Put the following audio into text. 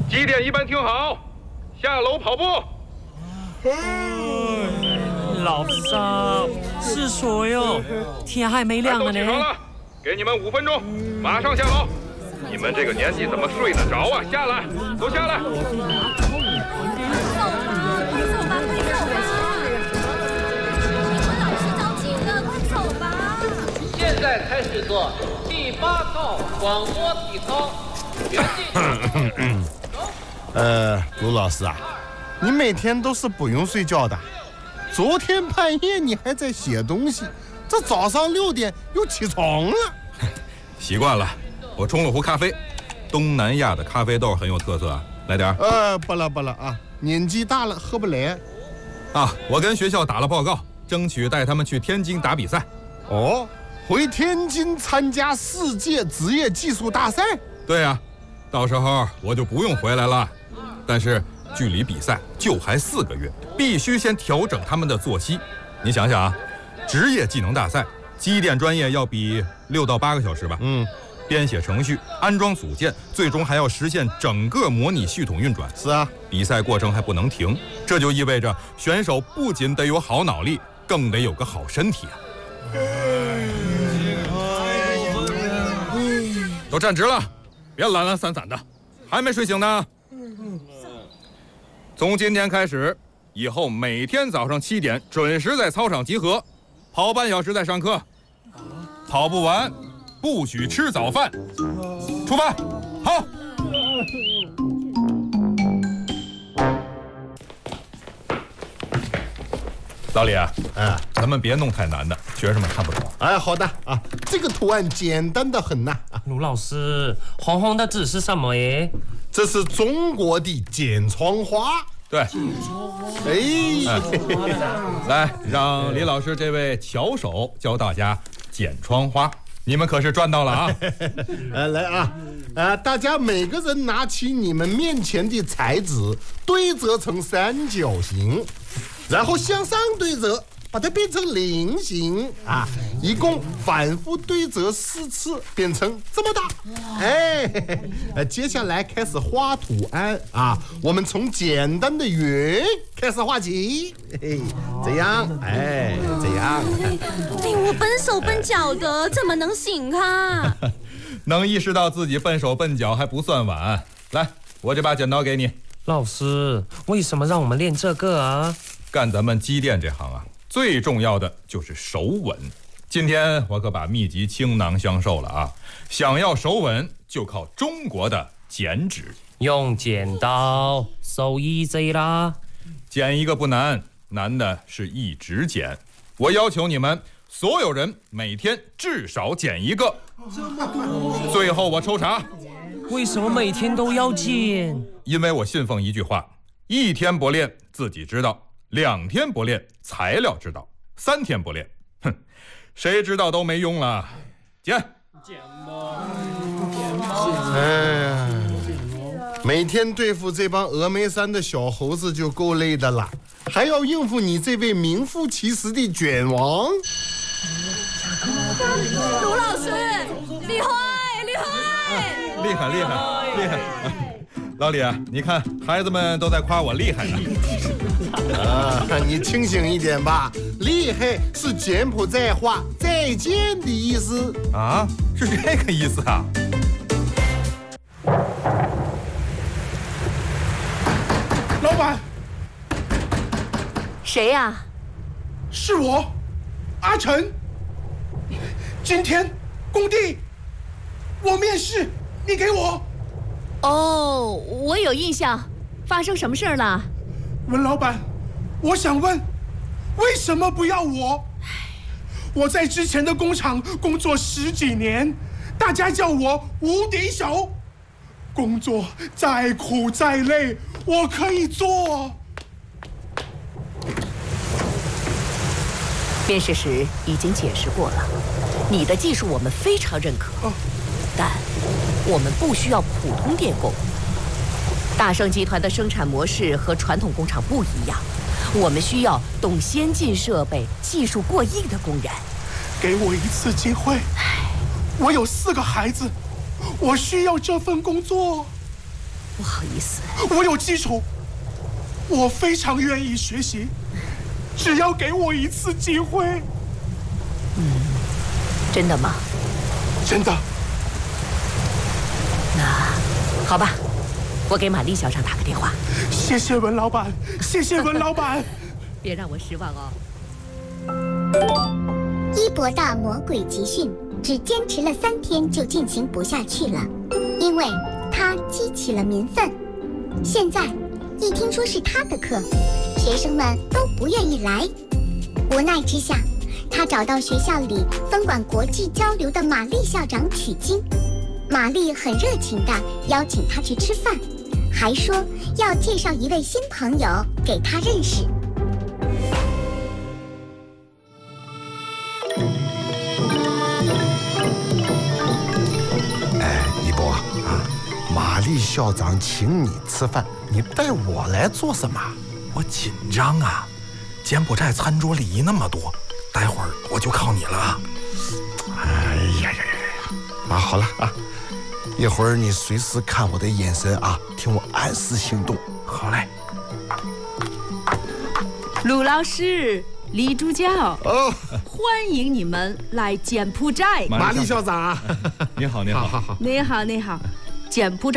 几点一班听好，下楼跑步。 老三，是说哟，天还没亮呢。 都起床了，给你们5分钟，马上下楼。你们这个年纪怎么睡得着啊？下来，都下来。 现在开始做第8套广播体操，原地。 卢老师啊，你每天都是不用睡觉的。昨天半夜你还在写东西，这早上6点又起床了。 习惯了，我冲了壶咖啡，东南亚的咖啡豆很有特色啊，来点。 不了啊，年纪大了喝不来。 啊，我跟学校打了报告，争取带他们去天津打比赛。 哦，回天津参加世界职业技术大赛？ 对啊，到时候我就不用回来了。但是距离比赛就还4个月，必须先调整他们的作息。你想想啊，职业技能大赛，机电专业要比6到8个小时吧？编写程序、安装组件，最终还要实现整个模拟系统运转。 是啊， 比赛过程还不能停，这就意味着选手不仅得有好脑力，更得有个好身体啊！都站直了，别懒懒散散的，还没睡醒呢。从今天开始，以后每天早上7点准时在操场集合，跑半小时再上课。跑不完，不许吃早饭。出发，好。老李啊，咱们别弄太难的，学生们看不懂。 好的啊，这个图案简单的很呐。 卢老师，红红的字是什么耶？ 这是中国的剪窗花。 对，来，让李老师这位巧手教大家剪窗花，你们可是赚到了啊！ 来啊，大家每个人拿起你们面前的彩纸，对折成三角形，然后向上对折，把它变成菱形啊，一共反复对折4次，变成这么大。接下来开始画图案啊，我们从简单的圆开始画起，这样，这样。 我笨手笨脚的，怎么能行啊？ 能意识到自己笨手笨脚还不算晚。来，我这把剪刀给你。 老师，为什么让我们练这个啊？ 干咱们机电这行啊，最重要的就是手稳。今天我可把秘籍倾囊相授了啊！想要手稳，就靠中国的剪纸。 用剪刀，so easy 啦。 剪一个不难，难的是一直剪。我要求你们所有人每天至少剪一个。这么多！最后我抽查。 为什么每天都要剪？ 因为我信奉一句话：1天不练自己知道，2天不练材料知道，3天不练，哼，谁知道都没用了。剪吧。 每天对付这帮峨眉山的小猴子就够累的了，还要应付你这位名副其实的卷王。 卢老师，厉害！ 厉害！老李啊，你看孩子们都在夸我厉害呢。 你清醒一点吧，厉害是柬埔寨话再见的意思啊，是这个意思啊。 老板， 谁呀？ 是我，阿成。今天工地我面试，你给我。 哦，我有印象，发生什么事儿了？ 文老板，我想问，为什么不要我？我在之前的工厂工作10几年，大家叫我无敌手，工作再苦再累，我可以做。 面试时已经解释过了，你的技术我们非常认可，但我们不需要普通电工。大盛集团的生产模式和传统工厂不一样，我们需要懂先进设备、技术过硬的工人。 给我一次机会，我有4个孩子，我需要这份工作。 不好意思。 我有基础，我非常愿意学习，只要给我一次机会。 真的吗？ 真的。 那好吧，我给玛丽校长打个电话。 谢谢文老板，谢谢文老板。 别让我失望哦。 伊博大魔鬼集训只坚持了3天就进行不下去了，因为他激起了民愤。现在一听说是他的课，学生们都不愿意来。无奈之下，他找到学校里分管国际交流的玛丽校长取经。玛丽很热情地邀请他去吃饭，还说要介绍一位新朋友给他认识。 一博啊，玛丽校长请你吃饭，你带我来做什么？ 我紧张啊，柬埔寨餐桌礼仪那么多，待会儿我就靠你了啊！ 哎呀，好了啊，一会儿你随时看我的眼神啊，听我按时行动。 好嘞。 陆老师、李主教，欢迎你们来柬埔寨。 玛丽校长啊， 你好， 你好，柬埔寨。